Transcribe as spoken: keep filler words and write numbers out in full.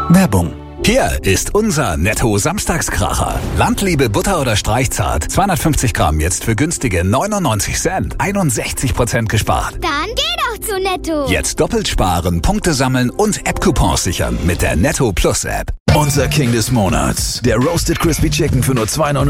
Werbung. Hier ist unser Netto-Samstagskracher. Landliebe Butter oder Streichzart. zweihundertfünfzig Gramm jetzt für günstige neunundneunzig Cent. einundsechzig Prozent gespart. Dann geh doch zu Netto. Jetzt doppelt sparen, Punkte sammeln und App-Coupons sichern mit der Netto Plus App. Unser King des Monats. Der Roasted Crispy Chicken für nur zwei Euro neunundneunzig.